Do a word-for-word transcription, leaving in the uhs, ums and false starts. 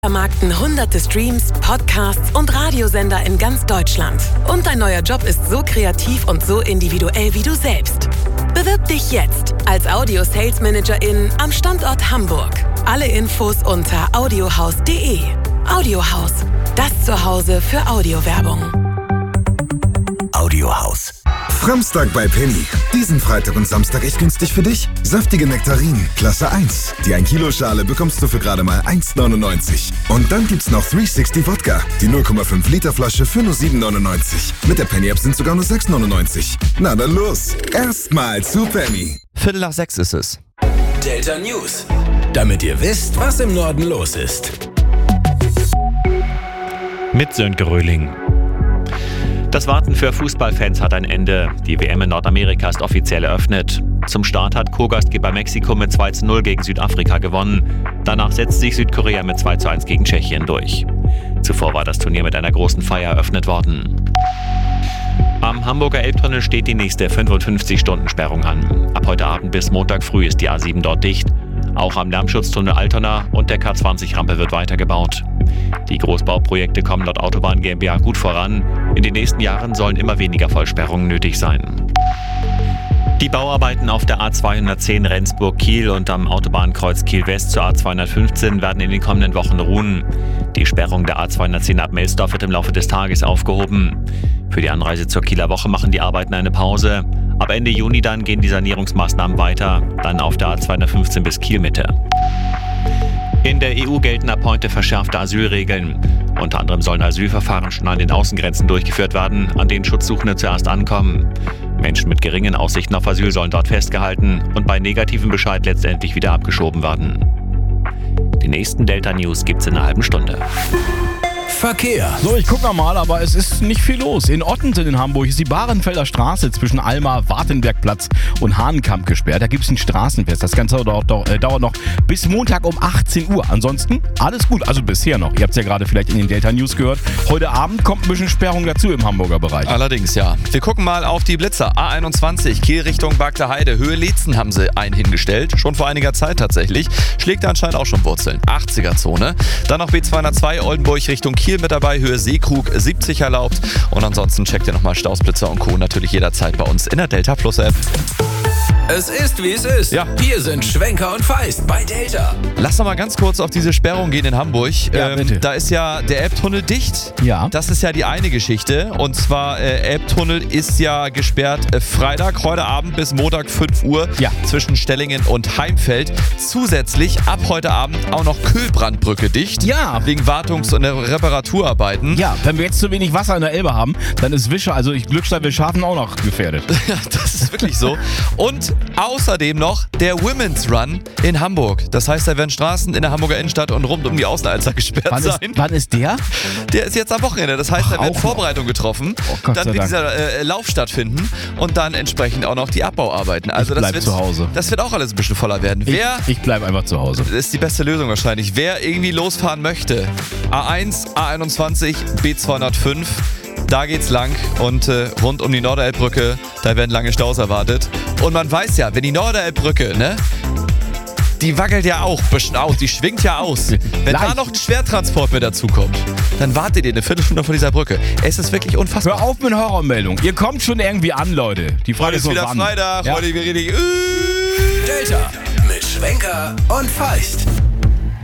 vermarkten hunderte Streams, Podcasts und Radiosender in ganz Deutschland. Und dein neuer Job ist so kreativ und so individuell wie du selbst. Bewirb dich jetzt als Audio-Sales-Managerin am Standort Hamburg. Alle Infos unter audiohaus punkt de. Audiohaus, das Zuhause für Audiowerbung. Audiohaus. Framstag bei Penny. Diesen Freitag und Samstag echt günstig für dich. Saftige Nektarinen, Klasse eins. Die ein Kilo Schale bekommst du für gerade mal eins neunundneunzig. Und dann gibt's noch dreihundertsechzig Wodka. Die null Komma fünf Liter Flasche für nur sieben neunundneunzig. Mit der Penny-App sind sogar nur sechs neunundneunzig. Na dann los. Erstmal zu Penny. Viertel nach sechs ist es. Delta News. Damit ihr wisst, was im Norden los ist. Mit Sönke Röhling. Das Warten für Fußballfans hat ein Ende. Die W M in Nordamerika ist offiziell eröffnet. Zum Start hat Co-Gastgeber Mexiko mit zwei zu null gegen Südafrika gewonnen. Danach setzt sich Südkorea mit zwei zu eins gegen Tschechien durch. Zuvor war das Turnier mit einer großen Feier eröffnet worden. Am Hamburger Elbtunnel steht die nächste fünfundfünfzig-Stunden-Sperrung an. Ab heute Abend bis Montag früh ist die A sieben dort dicht. Auch am Lärmschutztunnel Altona und der K zwanzig Rampe wird weitergebaut. Die Großbauprojekte kommen laut Autobahn GmbH gut voran. In den nächsten Jahren sollen immer weniger Vollsperrungen nötig sein. Die Bauarbeiten auf der A zweihundertzehn Rendsburg-Kiel und am Autobahnkreuz Kiel-West zur A zweihundertfünfzehn werden in den kommenden Wochen ruhen. Die Sperrung der A zweihundertzehn ab Melsdorf wird im Laufe des Tages aufgehoben. Für die Anreise zur Kieler Woche machen die Arbeiten eine Pause. Ab Ende Juni dann gehen die Sanierungsmaßnahmen weiter, dann auf der A zweihundertfünfzehn bis Kielmitte. In der E U gelten ab heute verschärfte Asylregeln. Unter anderem sollen Asylverfahren schon an den Außengrenzen durchgeführt werden, an denen Schutzsuchende zuerst ankommen. Menschen mit geringen Aussichten auf Asyl sollen dort festgehalten und bei negativem Bescheid letztendlich wieder abgeschoben werden. Die nächsten Delta News gibt's in einer halben Stunde. Verkehr. So, ich guck mal, aber es ist nicht viel los. In Ottensen in Hamburg ist die Bahrenfelder Straße zwischen Alma, Wartenbergplatz und Hahnenkamp gesperrt. Da gibt es ein Straßenfest. Das Ganze dauert, äh, dauert noch bis Montag um achtzehn Uhr. Ansonsten alles gut. Also bisher noch. Ihr habt es ja gerade vielleicht in den Delta News gehört. Heute Abend kommt ein bisschen Sperrung dazu im Hamburger Bereich. Allerdings, ja. Wir gucken mal auf die Blitzer. A einundzwanzig, Kiel Richtung Bagter Heide. Höhe Leetzen haben sie einen hingestellt. Schon vor einiger Zeit tatsächlich. Schlägt da anscheinend auch schon Wurzeln. achtziger-Zone. Dann noch B zweihundertzwei Oldenburg Richtung Kiel mit dabei, Höhe Seekrug siebzig erlaubt. Und ansonsten checkt ihr nochmal Stausblitzer und Co. natürlich jederzeit bei uns in der Delta Plus App. Es ist, wie es ist. Ja. Hier sind Schwenker und Feist bei Delta. Lass doch mal ganz kurz auf diese Sperrung gehen in Hamburg. Ja, bitte. Da ist ja der Elbtunnel dicht. Ja. Das ist ja die eine Geschichte. Und zwar, äh, Elbtunnel ist ja gesperrt äh, Freitag, heute Abend bis Montag fünf Uhr Ja. zwischen Stellingen und Heimfeld. Zusätzlich ab heute Abend auch noch Kühlbrandbrücke dicht. Ja. Wegen Wartungs- und Reparaturarbeiten. Ja, wenn wir jetzt zu wenig Wasser in der Elbe haben, dann ist Wische, also ich Glückstein Wilschafen auch noch gefährdet. Ja, das ist wirklich so. Und außerdem noch der Women's Run in Hamburg. Das heißt, da werden Straßen in der Hamburger Innenstadt und rund um die Außenalster gesperrt Wann ist, sein. wann ist der? Der ist jetzt am Wochenende. Das heißt, Ach, da werden auch Vorbereitungen getroffen. Oh, Gott dann sei wird Dank. dieser äh, Lauf stattfinden und dann entsprechend auch noch die Abbauarbeiten. Also Ich bleib das wird, zu Hause. Das wird auch alles ein bisschen voller werden. Ich, Wer ich bleib einfach zu Hause. das ist die beste Lösung wahrscheinlich. Wer irgendwie losfahren möchte, A eins, A einundzwanzig, B zweihundertfünf, da geht's lang und äh, rund um die Norderelbbrücke, da werden lange Staus erwartet. Und man weiß ja, wenn die Norderelbbrücke, ne, die wackelt ja auch ein bisschen aus, die schwingt ja aus. Wenn da Leicht. noch ein Schwertransport mit dazu kommt, dann wartet ihr eine Viertelstunde vor dieser Brücke. Es ist wirklich unfassbar. Hör auf mit Horrormeldungen. Ihr kommt schon irgendwie an, Leute. Die Frage Heute ist ist nur wieder wann. Freitag, Ja. heute wieder richtig... Delta mit Schwenker und Feist.